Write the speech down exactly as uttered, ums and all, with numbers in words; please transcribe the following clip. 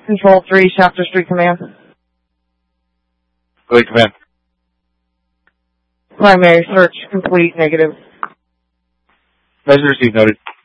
Control three, Shafter Street Command. Go ahead, Command. Primary search complete, negative. Measure received, noted.